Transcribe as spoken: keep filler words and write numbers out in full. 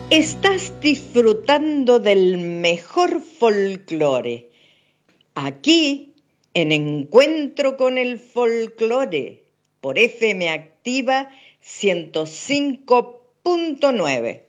Estás disfrutando del mejor folclore, aquí en Encuentro con el Folclore, por F M Activa ciento cinco punto nueve.